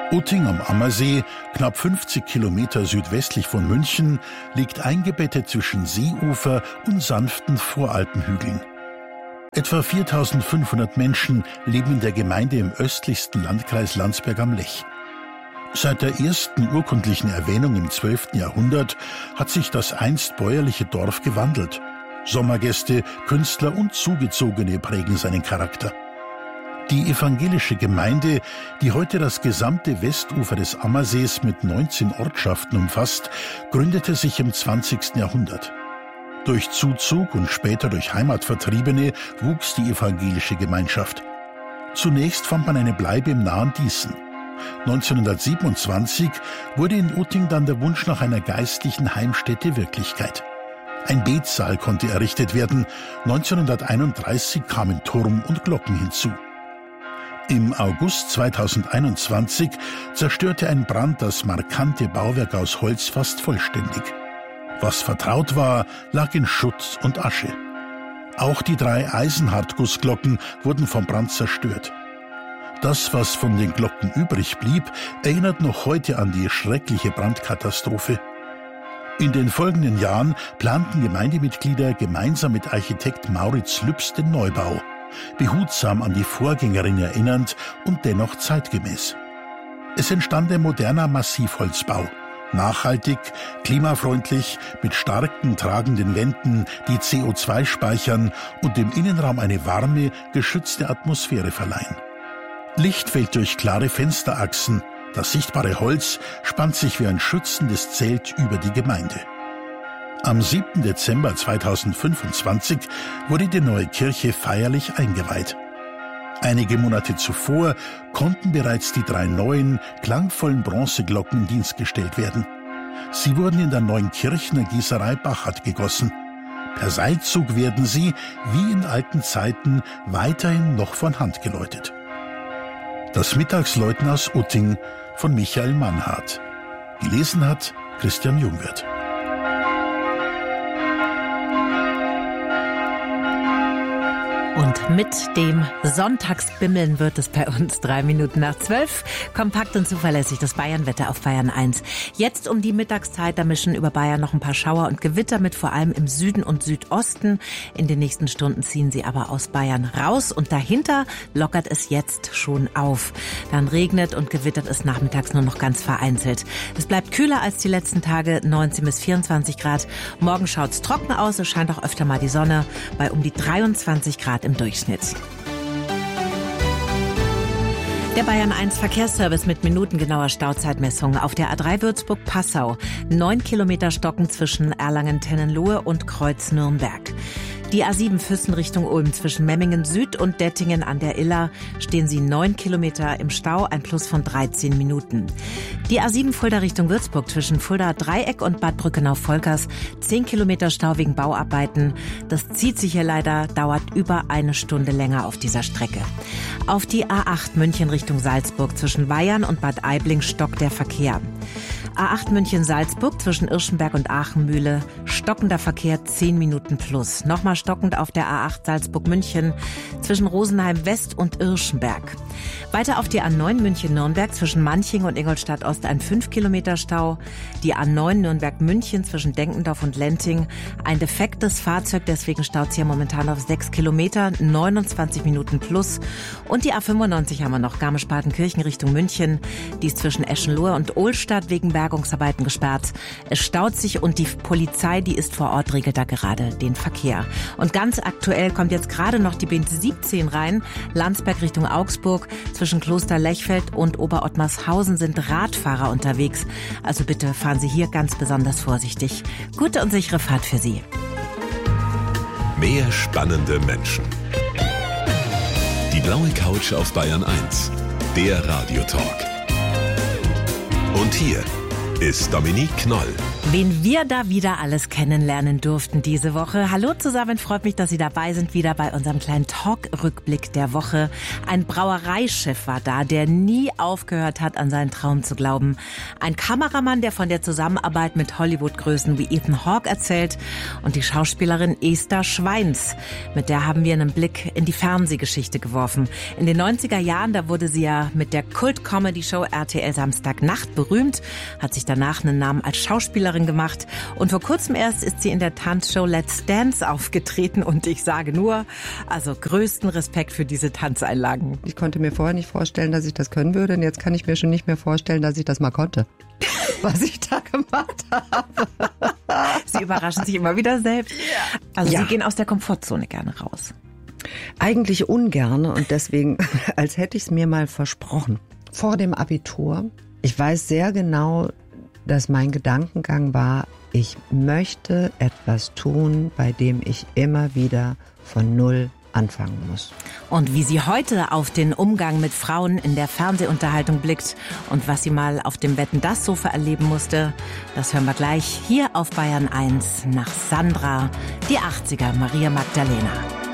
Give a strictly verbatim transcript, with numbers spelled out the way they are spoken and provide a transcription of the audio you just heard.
Utting am Ammersee, knapp fünfzig Kilometer südwestlich von München, liegt eingebettet zwischen Seeufer und sanften Voralpenhügeln. Etwa viertausendfünfhundert Menschen leben in der Gemeinde im östlichsten Landkreis Landsberg am Lech. Seit der ersten urkundlichen Erwähnung im zwölften Jahrhundert hat sich das einst bäuerliche Dorf gewandelt. Sommergäste, Künstler und Zugezogene prägen seinen Charakter. Die evangelische Gemeinde, die heute das gesamte Westufer des Ammersees mit neunzehn Ortschaften umfasst, gründete sich im zwanzigsten Jahrhundert. Durch Zuzug und später durch Heimatvertriebene wuchs die evangelische Gemeinschaft. Zunächst fand man eine Bleibe im nahen Dießen. neunzehnhundertsiebenundzwanzig wurde in Utting dann der Wunsch nach einer geistlichen Heimstätte Wirklichkeit. Ein Betsaal konnte errichtet werden. neunzehnhunderteinunddreißig kamen Turm und Glocken hinzu. Im August zweitausendeinundzwanzig zerstörte ein Brand das markante Bauwerk aus Holz fast vollständig. Was vertraut war, lag in Schutt und Asche. Auch die drei Eisenhartgussglocken wurden vom Brand zerstört. Das, was von den Glocken übrig blieb, erinnert noch heute an die schreckliche Brandkatastrophe. In den folgenden Jahren planten Gemeindemitglieder gemeinsam mit Architekt Mauritz Lübs den Neubau, behutsam an die Vorgängerin erinnernd und dennoch zeitgemäß. Es entstand ein moderner Massivholzbau, nachhaltig, klimafreundlich, mit starken tragenden Wänden, die C O zwei speichern und dem Innenraum eine warme, geschützte Atmosphäre verleihen. Licht fällt durch klare Fensterachsen, das sichtbare Holz spannt sich wie ein schützendes Zelt über die Gemeinde. Am siebten Dezember zweitausendfünfundzwanzig wurde die neue Kirche feierlich eingeweiht. Einige Monate zuvor konnten bereits die drei neuen, klangvollen Bronzeglocken in Dienst gestellt werden. Sie wurden in der neuen Kirchener Gießerei Bachert gegossen. Per Seilzug werden sie, wie in alten Zeiten, weiterhin noch von Hand geläutet. Das Mittagsläuten aus Utting von Michael Mannhardt. Gelesen hat Christian Jungwirth. Und mit dem Sonntagsbimmeln wird es bei uns drei Minuten nach zwölf. Kompakt und zuverlässig das Bayernwetter auf Bayern eins. Jetzt um die Mittagszeit, da mischen über Bayern noch ein paar Schauer und Gewitter mit, vor allem im Süden und Südosten. In den nächsten Stunden ziehen sie aber aus Bayern raus und dahinter lockert es jetzt schon auf. Dann regnet und gewittert es nachmittags nur noch ganz vereinzelt. Es bleibt kühler als die letzten Tage, neunzehn bis vierundzwanzig Grad. Morgen schaut's trocken aus, es scheint auch öfter mal die Sonne bei um die dreiundzwanzig Grad im Durchschnitt. Der Bayern eins Verkehrsservice mit minutengenauer Stauzeitmessung auf der A drei Würzburg-Passau. Neun Kilometer Stocken zwischen Erlangen-Tennenlohe und Kreuz-Nürnberg. Die A sieben Füssen Richtung Ulm zwischen Memmingen Süd und Dettingen an der Iller stehen sie neun Kilometer im Stau, ein Plus von dreizehn Minuten. Die A sieben Fulda Richtung Würzburg zwischen Fulda Dreieck und Bad Brückenau-Volkers zehn Kilometer Stau wegen Bauarbeiten. Das zieht sich hier leider, dauert über eine Stunde länger auf dieser Strecke. Auf die A acht München Richtung Salzburg zwischen Weyern und Bad Aibling stockt der Verkehr. A acht München-Salzburg zwischen Irschenberg und Aachenmühle, stockender Verkehr zehn Minuten plus. Nochmal stockend auf der A acht Salzburg-München zwischen Rosenheim West und Irschenberg. Weiter auf die A neun München-Nürnberg zwischen Manching und Ingolstadt-Ost ein fünf Kilometer Stau. Die A neun Nürnberg-München zwischen Denkendorf und Lenting. Ein defektes Fahrzeug, deswegen staut es hier momentan auf sechs Kilometer, neunundzwanzig Minuten plus. Und die A fünfundneunzig haben wir noch, Garmisch-Partenkirchen Richtung München. Die ist zwischen Eschenlohe und Ohlstadt wegen Bergungsarbeiten gesperrt. Es staut sich und die Polizei, die ist vor Ort, regelt da gerade den Verkehr. Und ganz aktuell kommt jetzt gerade noch die B siebzehn rein, Landsberg Richtung Augsburg. Zwischen Kloster Lechfeld und Oberottmarshausen sind Radfahrer unterwegs. Also bitte fahren Sie hier ganz besonders vorsichtig. Gute und sichere Fahrt für Sie. Mehr spannende Menschen. Die blaue Couch auf Bayern eins. Der Radiotalk. Und hier ist Dominique Knoll. Wen wir da wieder alles kennenlernen durften diese Woche. Hallo zusammen, freut mich, dass Sie dabei sind, wieder bei unserem kleinen Talk-Rückblick der Woche. Ein Brauereichef war da, der nie aufgehört hat, an seinen Traum zu glauben. Ein Kameramann, der von der Zusammenarbeit mit Hollywood-Größen wie Ethan Hawke erzählt. Und die Schauspielerin Esther Schweins. Mit der haben wir einen Blick in die Fernsehgeschichte geworfen. In den neunziger Jahren, da wurde sie ja mit der Kult-Comedy-Show R T L Samstagnacht berühmt, hat sich danach einen Namen als Schauspielerin gemacht und vor kurzem erst ist sie in der Tanzshow Let's Dance aufgetreten und ich sage nur, also größten Respekt für diese Tanzeinlagen. Ich konnte mir vorher nicht vorstellen, dass ich das können würde und jetzt kann ich mir schon nicht mehr vorstellen, dass ich das mal konnte, was ich da gemacht habe. Sie überraschen sich immer wieder selbst. Also ja. Sie gehen aus der Komfortzone gerne raus. Eigentlich ungerne und deswegen, als hätte ich es mir mal versprochen. Vor dem Abitur, ich weiß sehr genau, dass mein Gedankengang war, ich möchte etwas tun, bei dem ich immer wieder von Null anfangen muss. Und wie sie heute auf den Umgang mit Frauen in der Fernsehunterhaltung blickt und was sie mal auf dem Wetten-dass-Sofa erleben musste, das hören wir gleich hier auf Bayern eins nach Sandra, die achtziger Maria Magdalena.